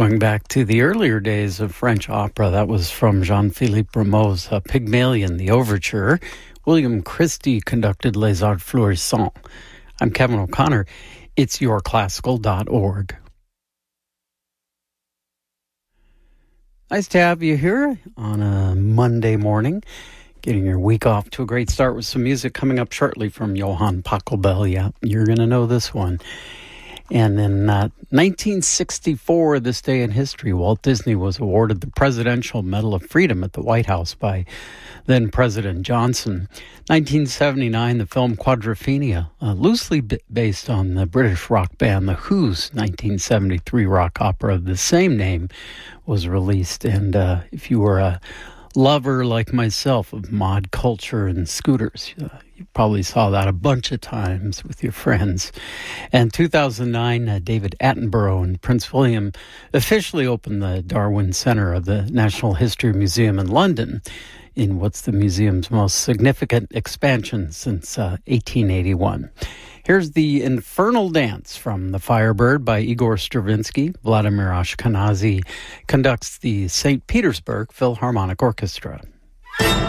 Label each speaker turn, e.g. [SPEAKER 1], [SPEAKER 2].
[SPEAKER 1] Going back to the earlier days of French opera, that was from Jean-Philippe Rameau's Pygmalion, the Overture. William Christie conducted Les Arts Florissants. I'm Kevin O'Connor. It's yourclassical.org. Nice to have you here on a Monday morning, getting your week off to a great start with some music coming up shortly from Johann Pachelbel. Yeah, you're going to know this one. And in 1964, this day in history, Walt Disney was awarded the Presidential Medal of Freedom at the White House by then-President Johnson. 1979, the film Quadrophenia, loosely based on the British rock band The Who's 1973 rock opera of the same name, was released. And if you were a lover like myself of mod culture and scooters, you probably saw that a bunch of times with your friends. And 2009, David Attenborough and Prince William officially opened the Darwin Centre of the National History Museum in London in what's the museum's most significant expansion since 1881. Here's the Infernal Dance from The Firebird by Igor Stravinsky. Vladimir Ashkenazy conducts the St. Petersburg Philharmonic Orchestra.